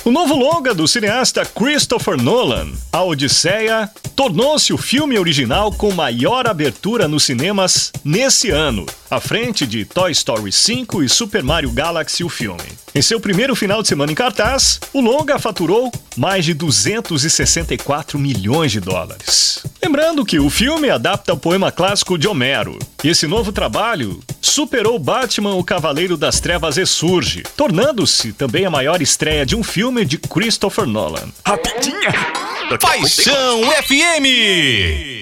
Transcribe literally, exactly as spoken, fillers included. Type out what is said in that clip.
O novo longa do cineasta Christopher Nolan, A Odisseia, tornou-se o filme original com maior abertura nos cinemas nesse ano, à frente de Toy Story cinco e Super Mario Galaxy, o filme. Em seu primeiro final de semana em cartaz, o longa faturou mais de duzentos e sessenta e quatro milhões de dólares. Lembrando que o filme adapta o poema clássico de Homero. E esse novo trabalho superou Batman, o Cavaleiro das Trevas Ressurge, tornando-se também a maior estreia de um filme de Christopher Nolan. Rapidinha! Paixão F M!